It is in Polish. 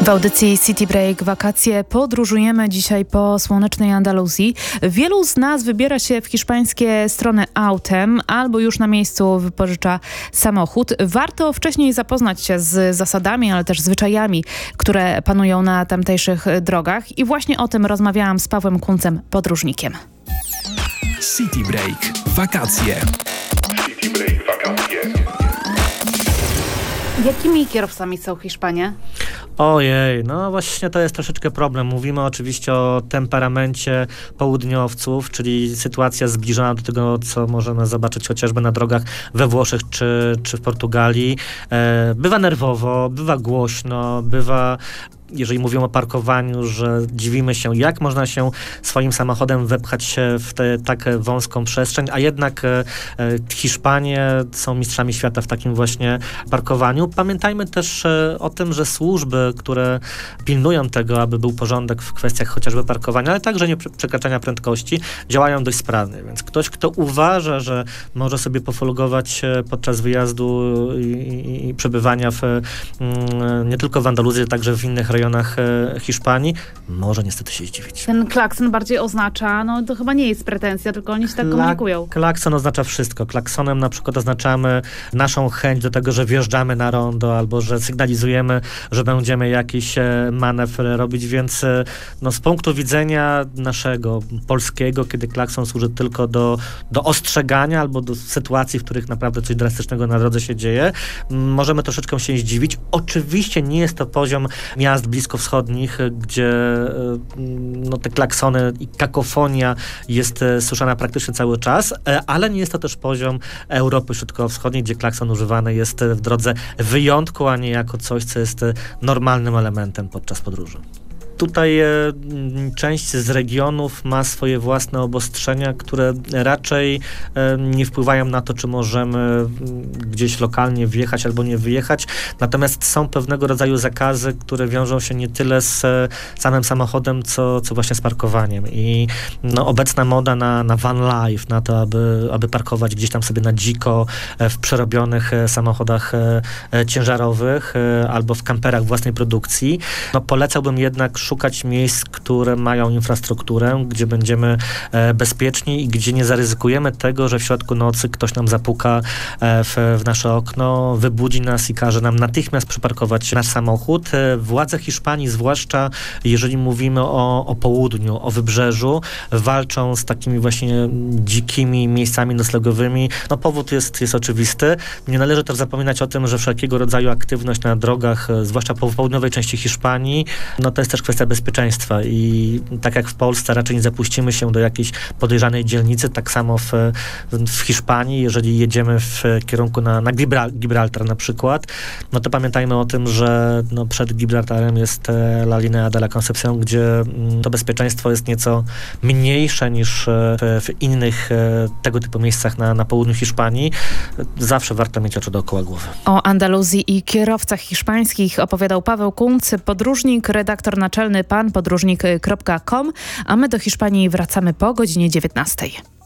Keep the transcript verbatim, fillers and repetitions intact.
W audycji City Break wakacje podróżujemy dzisiaj po słonecznej Andaluzji. Wielu z nas wybiera się w hiszpańskie strony autem albo już na miejscu wypożycza samochód. Warto wcześniej zapoznać się z zasadami, ale też zwyczajami, które panują na tamtejszych drogach. I właśnie o tym rozmawiałam z Pawłem Kuncem, podróżnikiem. City Break wakacje. City Break wakacje. Jakimi kierowcami są Hiszpanie? Ojej, no właśnie to jest troszeczkę problem. Mówimy oczywiście o temperamencie południowców, czyli sytuacja zbliżona do tego, co możemy zobaczyć chociażby na drogach we Włoszech czy, czy w Portugalii. E, bywa nerwowo, bywa głośno, bywa... Jeżeli mówią o parkowaniu, że dziwimy się, jak można się swoim samochodem wepchać się w tę tak wąską przestrzeń, a jednak e, Hiszpanie są mistrzami świata w takim właśnie parkowaniu. Pamiętajmy też e, o tym, że służby, które pilnują tego, aby był porządek w kwestiach chociażby parkowania, ale także nie przekraczania prędkości, działają dość sprawnie. Więc ktoś, kto uważa, że może sobie pofolgować podczas wyjazdu i, i, i przebywania w, mm, nie tylko w Andaluzji, ale także w innych rejonach rejonach Hiszpanii, może niestety się zdziwić. Ten klakson bardziej oznacza, no to chyba nie jest pretensja, tylko oni się tak komunikują. Klakson oznacza wszystko. Klaksonem na przykład oznaczamy naszą chęć do tego, że wjeżdżamy na rondo, albo że sygnalizujemy, że będziemy jakiś manewr robić, więc no, z punktu widzenia naszego polskiego, kiedy klakson służy tylko do, do ostrzegania albo do sytuacji, w których naprawdę coś drastycznego na drodze się dzieje, możemy troszeczkę się zdziwić. Oczywiście nie jest to poziom miast bliskowschodnich, gdzie no, te klaksony i kakofonia jest słyszana praktycznie cały czas, ale nie jest to też poziom Europy Środkowo-Wschodniej, gdzie klakson używany jest w drodze wyjątku, a nie jako coś, co jest normalnym elementem podczas podróży. Tutaj e, część z regionów ma swoje własne obostrzenia, które raczej e, nie wpływają na to, czy możemy gdzieś lokalnie wjechać albo nie wyjechać. Natomiast są pewnego rodzaju zakazy, które wiążą się nie tyle z e, samym samochodem, co, co właśnie z parkowaniem. I no, obecna moda na, na van life, na to, aby, aby parkować gdzieś tam sobie na dziko e, w przerobionych e, samochodach e, e, ciężarowych e, albo w kamperach własnej produkcji. No, polecałbym jednak szukać miejsc, które mają infrastrukturę, gdzie będziemy e, bezpieczni i gdzie nie zaryzykujemy tego, że w środku nocy ktoś nam zapuka e, w, w nasze okno, wybudzi nas i każe nam natychmiast przyparkować nasz samochód. E, władze Hiszpanii, zwłaszcza jeżeli mówimy o, o południu, o wybrzeżu, walczą z takimi właśnie dzikimi miejscami noclegowymi. No powód jest, jest oczywisty. Nie należy też zapominać o tym, że wszelkiego rodzaju aktywność na drogach, e, zwłaszcza po południowej części Hiszpanii, no to jest też kwestia bezpieczeństwa i tak jak w Polsce raczej nie zapuścimy się do jakiejś podejrzanej dzielnicy, tak samo w, w Hiszpanii, jeżeli jedziemy w kierunku na, na Gibraltar na przykład, no to pamiętajmy o tym, że no przed Gibraltarem jest La Linea de la Concepción, gdzie to bezpieczeństwo jest nieco mniejsze niż w, w innych tego typu miejscach na, na południu Hiszpanii. Zawsze warto mieć oczy dookoła głowy. O Andaluzji i kierowcach hiszpańskich opowiadał Paweł Kunc, podróżnik, redaktor naczelny pan podróżnik kropka com, a my do Hiszpanii wracamy po godzinie dziewiętnastej.